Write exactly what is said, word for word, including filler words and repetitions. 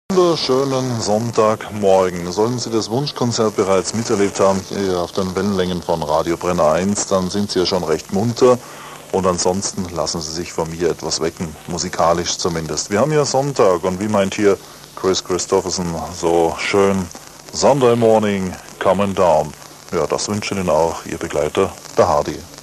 Wunderschönen Sonntagmorgen. Sollten Sie das Wunschkonzert bereits miterlebt haben, hier auf den Wellenlängen von Radio Brenner eins, dann sind Sie ja schon recht munter. Und ansonsten lassen Sie sich von mir etwas wecken, musikalisch zumindest. Wir haben ja Sonntag und wie meint hier Chris Christopherson so schön, Sunday morning coming down. Ja, das wünscht Ihnen auch Ihr Begleiter, der Hardy.